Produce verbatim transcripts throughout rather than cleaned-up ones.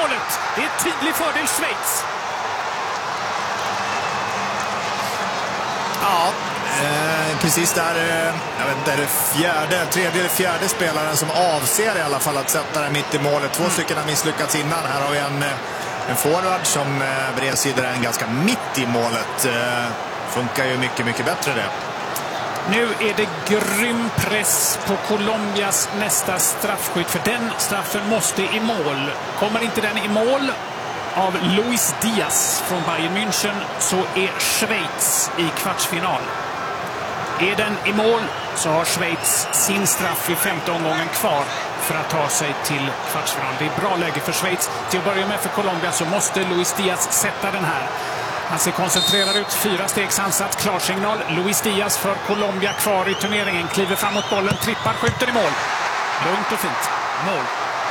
målet. Det är tydlig fördel Schweiz. Ja, eh, precis där. Eh, jag vet inte, är det fjärde, tredje eller fjärde spelaren som avser i alla fall att sätta den mitt i målet. Två mm. stycken har misslyckats innan. Här har vi en, en forward som eh, bredsidor är en ganska mitt i målet. Eh, funkar ju mycket, mycket bättre det. Nu är det grym press på Colombias nästa straffskytt. För den straffen måste i mål. Kommer inte den i mål av Luis Diaz från Bayern München så är Schweiz i kvartsfinal. Är den i mål så har Schweiz sin straff i femte omgången kvar för att ta sig till kvartsfinal. Det är bra läge för Schweiz. Till att börja med för Colombia så måste Luis Diaz sätta den här. Han ser koncentrerad ut, fyra stegs ansats, klarsignal. Luis Diaz för Colombia kvar i turneringen. Kliver fram mot bollen, trippar, skjuter i mål. Lugnt och fint. Mål.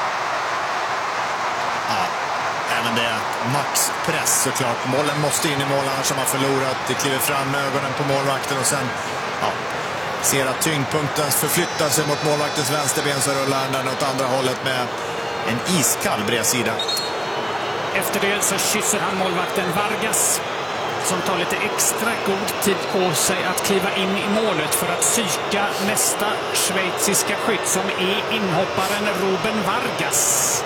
Ja, även det maxpress såklart. Bollen måste in i mål, annars har man förlorat. Det kliver fram med ögonen på målvakten och sen ja, ser att tyngdpunkten förflyttar sig mot målvaktens vänsterben, så rullar den åt andra hållet med en iskall bredsida. Efter det så kysser han målvakten Vargas som tar lite extra god tid på sig att kliva in i målet för att psyka nästa schweiziska skytt som är inhopparen Ruben Vargas.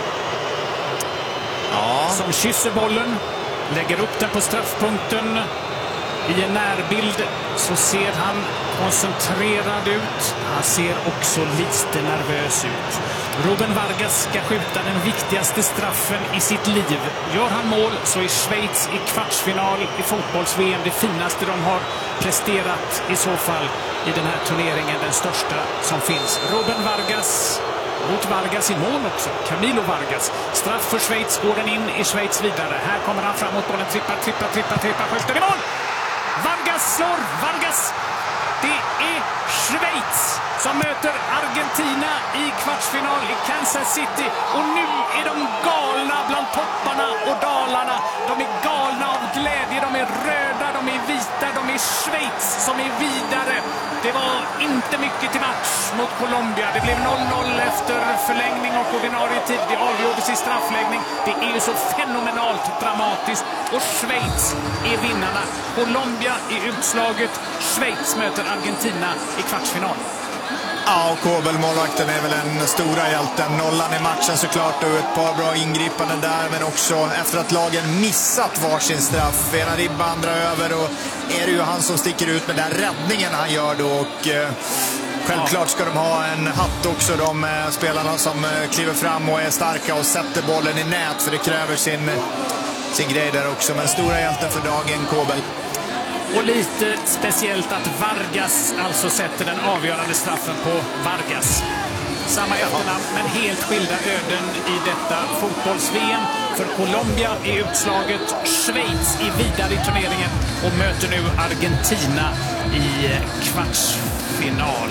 Ja. Som kysser bollen, lägger upp den på straffpunkten. I en närbild så ser han koncentrerad ut. Han ser också lite nervös ut. Ruben Vargas ska skjuta den viktigaste straffen i sitt liv. Gör han mål så är Schweiz i kvartsfinal i fotbolls-V M. Det finaste de har presterat i så fall i den här turneringen. Den största som finns. Ruben Vargas mot Vargas i mål också. Camilo Vargas. Straff för Schweiz. Går den in i Schweiz vidare. Här kommer han fram mot bollen. Trippar, trippar, trippar, trippar. Skjuter i mål! Vargas slår. Vargas. Det är Schweiz som möter Argentina i kvartsfinal i Kansas City. Och nu är de galna bland topparna och dalarna. De är galna av glädje. De är röda, de är vita. De är Schweiz som är vidare. Det var inte mycket till match mot Colombia. Det blev noll noll efter förlängning och ordinarie tid. Det avgjordes i straffläggning. Det är ju så fenomenalt dramatiskt. Och Schweiz är vinnarna. Colombia i utslaget. Schweiz möter Argentina i kvartsfinal. Ja, och Kobel, målvakten, är väl den stora hjälten. Nollan i matchen såklart och ett par bra ingripanden där. Men också efter att lagen missat varsin straff. Ena ribba, andra över. Och är det ju han som sticker ut med den räddningen han gör då. Och eh, självklart ska de ha en hatt också, de eh, spelarna som eh, kliver fram och är starka och sätter bollen i nät. För det kräver sin, sin grej där också. Men stora hjälten för dagen, Kobel. Och lite speciellt att Vargas alltså sätter den avgörande straffen på Vargas. Samma efternamn men helt skilda öden i detta fotbolls-V M. För Colombia är utslaget. Schweiz är vidare i turneringen och möter nu Argentina i kvartsfinal.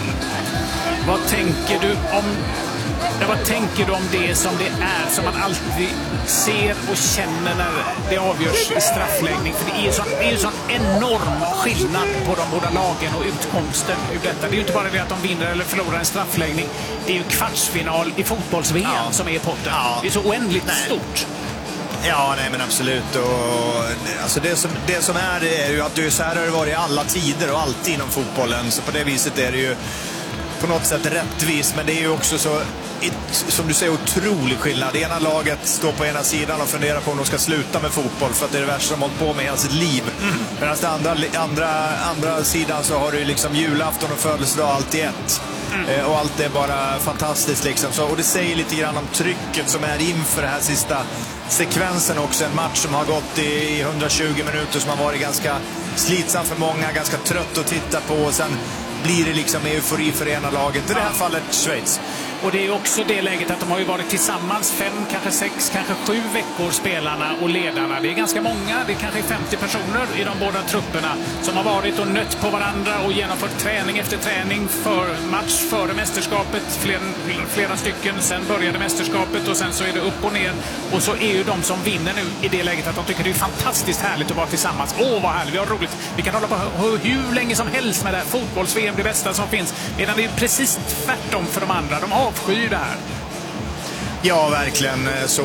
Vad tänker du om Ja, vad tänker du om det som det är, som man alltid ser och känner när det avgörs i straffläggning? För det är ju sån, det är ju sån enorm skillnad på de båda lagen och utkomsten ur detta. Det är ju inte bara det att de vinner eller förlorar en straffläggning. Det är ju kvartsfinal i fotbolls-V M ja. som är potten. Ja. Det är så oändligt nej. stort. Ja, nej men absolut. Och, alltså det, som, det som är det är ju att det är så här har det varit i alla tider och alltid inom fotbollen. Så på det viset är det ju på något sätt rättvis, men det är ju också så, som du säger, otrolig skillnad. Det ena laget står på ena sidan och funderar på om de ska sluta med fotboll för att det är det värsta de har hållit på med hela sitt liv. Mm. Medan det andra, andra, andra sidan så har du liksom julafton och födelsedag allt i ett. Mm. Eh, och allt är bara fantastiskt liksom. Så, och det säger lite grann om trycket som är inför den här sista sekvensen också. En match som har gått i, i hundratjugo minuter som har varit ganska slitsam för många, ganska trött att titta på, och sen blir det liksom eufori för ena laget. I det här fallet Schweiz. Och det är också det läget att de har ju varit tillsammans fem, kanske sex, kanske sju veckor, spelarna och ledarna. Det är ganska många, det är kanske femtio personer i de båda trupperna som har varit och nött på varandra och genomfört träning efter träning för match före mästerskapet. Flera, flera stycken, sen började mästerskapet och sen så är det upp och ner. Och så är ju de som vinner nu i det läget att de tycker det är fantastiskt härligt att vara tillsammans. Åh, vad härligt, vi har roligt. Vi kan hålla på hur länge som helst med det här fotbolls-V M, det bästa som finns. Medan det är precis tvärtom för de andra. De avskyr det här. Ja, verkligen så.